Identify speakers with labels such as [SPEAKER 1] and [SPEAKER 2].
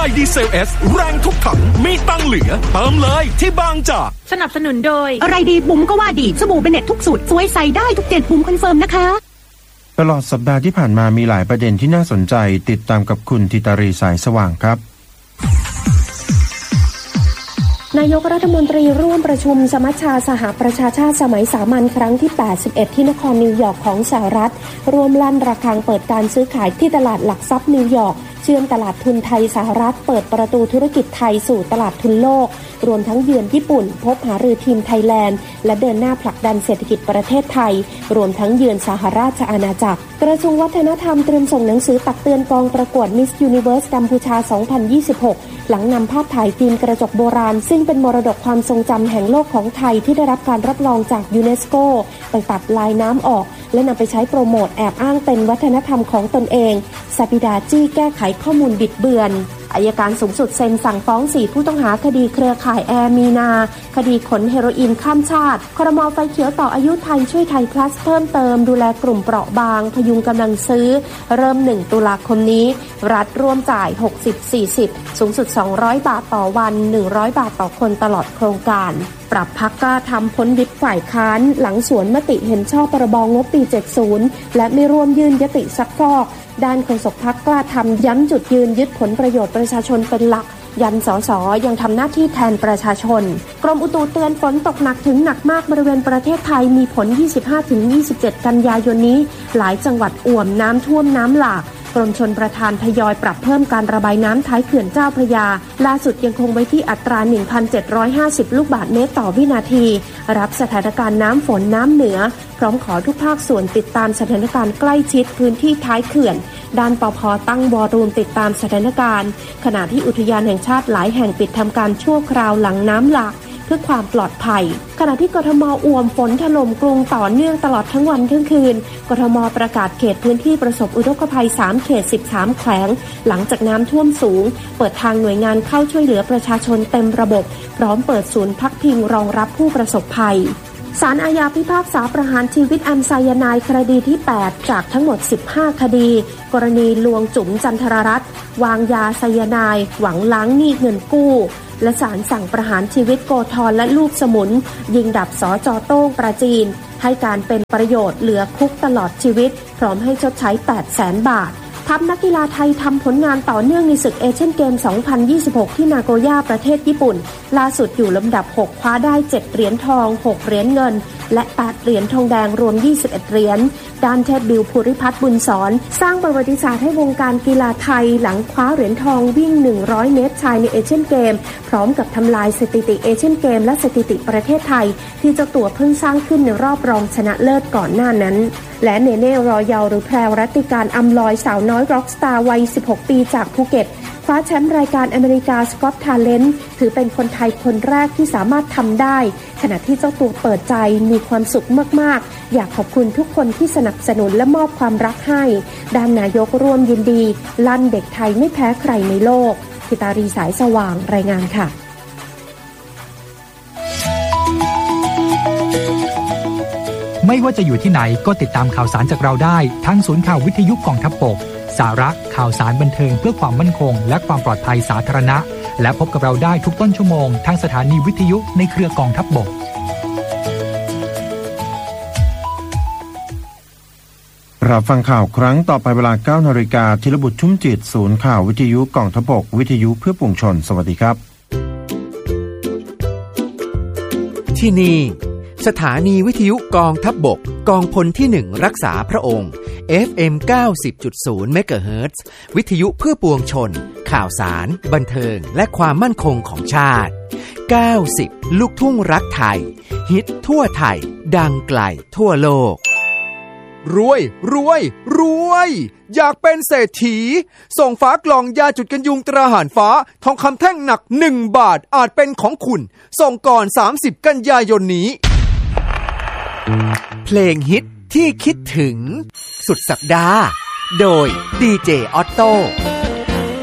[SPEAKER 1] ม่ดีเซล S แรงทุกถังมีตังเหลือเติมเลยที่บางจาก
[SPEAKER 2] สนับสนุนโดย
[SPEAKER 3] อะไรดีบุ๋มก็ว่าดีสบู่เบเน็ตทุกสูตรสวยใสได้ทุกเกณฑ์บุ๋มคอนเฟิร์มนะคะ
[SPEAKER 4] ตลอดสัปดาห์ที่ผ่านมามีหลายประเด็นที่น่าสนใจติดตามกับคุณธิตารีสายสว่างครับ
[SPEAKER 5] นายกรัฐมนตรีร่วมประชุมสมัชชาสหประชาชาติสมัยสามัญครั้งที่ 81 ที่นครนิวยอร์กของสหรัฐร่วมลั่นระฆังเปิดการซื้อขายที่ตลาดหลักทรัพย์นิวยอร์กเชื่อมตลาดทุนไทยสหรัฐเปิดประตูธุรกิจไทยสู่ตลาดทุนโลกรวมทั้งเยือนญี่ปุ่นพบหารือทีมไทยแลนด์และเดินหน้าผลักดันเศรษฐกิจประเทศไทยรวมทั้งเยือนสหราชอาณาจักรกระทรวงวัฒนธรรมเตรียมส่งหนังสือตักเตือนกองประกวด Miss Universe กัมพูชา 2026 หลังนำภาพถ่ายฟิล์มกระจกโบราณซึ่งเป็นมรดกความทรงจำแห่งโลกของไทยที่ได้รับการรับรองจากยูเนสโกไปตัดลายน้ำออกและนำไปใช้โปรโมทแอบอ้างเป็นวัฒนธรรมของตนเองสปิดาจี้แก้ไขข้อมูลบิดเบือนอัยการสูงสุดเซ็นสั่งฟ้อง4ผู้ต้องหาคดีเครือข่ายแอร์มีนาคดีขนเฮโรอีนข้ามชาติครม.ไฟเขียวต่ออายุไทยช่วยไทยพลัสเพิ่มเติมดูแลกลุ่มเปราะบางพยุงกำลังซื้อเริ่ม1ตุลาคมนี้รัฐร่วมจ่าย 60-40 สูงสุด200 บาทต่อวัน100 บาทต่อคนตลอดโครงการปรับพรรคกล้าทำพ้นวิปฝ่ายค้านหลังสวนมติเห็นชอบพรบงบปี 70 และไม่ร่วมยื่นยติซักฟอกด้านโฆษกพรรคกล้าทำย้ำจุดยืนยึดผลประโยชน์ประชาชนเป็นหลักยันสสยังทำหน้าที่แทนประชาชนกรมอุตุเตือนฝนตกหนักถึงหนักมากบริเวณประเทศไทยมีผล 25-27 กันยายนนี้หลายจังหวัดอ่วมน้ำท่วมน้ำหลากกรมชลประทานทยอยปรับเพิ่มการระบายน้ำท้ายเขื่อนเจ้าพระยาล่าสุดยังคงไว้ที่อัตรา 1,750 ลูกบาศก์เมตรต่อวินาทีรับสถานการณ์น้ำฝนน้ำเหนือพร้อมขอทุกภาคส่วนติดตามสถานการณ์ใกล้ชิดพื้นที่ท้ายเขื่อนด้านปภ.ตั้งวอรูมติดตามสถานการณ์ขณะที่อุทยานแห่งชาติหลายแห่งปิดทำการชั่วคราวหลังน้ำหลากเพื่อความปลอดภัยขณะที่กทม.อ่วมฝนถล่มกรุงต่อเนื่องตลอดทั้งวันทั้งคืนกทม.ประกาศเขตพื้นที่ประสบอุทกภัย3เขต13แขวงหลังจากน้ำท่วมสูงเปิดทางหน่วยงานเข้าช่วยเหลือประชาชนเต็มระบบพร้อมเปิดศูนย์พักพิงรองรับผู้ประสบภัยศาลอาญาพิพากษาประหารชีวิตแอมไซยาไนด์คดีที่ 8 จากทั้งหมด 15 คดีกรณีลวงจุ๋มจันทรรัตน์วางยาไซยาไนด์หวังล้างหนี้เงินกู้และศาลสั่งประหารชีวิตโกธรและลูกสมุนยิงดับสจ.โต้งปราจีนให้การเป็นประโยชน์เหลือคุกตลอดชีวิตพร้อมให้ชดใช้ 800,000 บาททัพนักกีฬาไทยทำผลงานต่อเนื่องในศึกเอเชียนเกม 2026 ที่นาโกย่าประเทศญี่ปุ่นล่าสุดอยู่ลำดับ 6 คว้าได้ 7 เหรียญทอง 6 เหรียญเงินและ 8 เหรียญทองแดงรวม 21 เหรียญด้านเทพบิวภูริพัฒน์บุญสอนสร้างประวัติศาสตร์ให้วงการกีฬาไทยหลังคว้าเหรียญทองวิ่ง 100 เมตรชายในเอเชียนเกมพร้อมกับทำลายสถิติเอเชียนเกมและสถิติประเทศไทยที่เจ้าตัวเพิ่งสร้างขึ้นในรอบรองชนะเลิศก่อนหน้านั้นและเนเน่รอยัลหรือแพรวรัตติการอำลอยสาวน้อยร็อกสตาร์วัย 16 ปีจากภูเก็ตคว้าแชมป์รายการอเมริกาสกอตทาเลนต์ถือเป็นคนไทยคนแรกที่สามารถทำได้ขณะที่เจ้าตัวเปิดใจมีความสุขมากๆอยากขอบคุณทุกคนที่สนับสนุนและมอบความรักให้ด้านนายกร่วมยินดีลั่นเด็กไทยไม่แพ้ใครในโลกธิตารีสายสว่างรายงานค่ะ
[SPEAKER 6] ไม่ว่าจะอยู่ที่ไหนก็ติดตามข่าวสารจากเราได้ทั้งศูนย์ข่าววิทยุกองทัพบกสาระข่าวสารบันเทิงเพื่อความมั่นคงและความปลอดภัยสาธารณะและพบกับเราได้ทุกต้นชั่วโมงทางสถานีวิทยุในเครือกองทัพบก
[SPEAKER 4] รับฟังข่าวครั้งต่อไปเวลา 9 นาฬิกาธีรบุตรชุ่มจิตศูนย์ข่าววิทยุกองทัพบกวิทยุเพื่อปวงชนสวัสดีครับ
[SPEAKER 7] ที่นี่สถานีวิทยุกองทัพบกกองพลที่1รักษาพระองค์ FM 90.0 เมกะเฮิรตซ์วิทยุเพื่อปวงชนข่าวสารบันเทิงและความมั่นคงของชาติ90ลูกทุ่งรักไทยฮิตทั่วไทยดังไกลทั่วโลก
[SPEAKER 8] รวยรวยรวยอยากเป็นเศรษฐีส่งฝากล่องยาจุดกันยุงตราหารฟ้าทองคำแท่งหนัก1 บาทอาจเป็นของคุณส่งก่อน30 กันยายนนี้
[SPEAKER 7] เพลงฮิตที่คิดถึงสุดสัปดาห์โดยดีเจออตโต้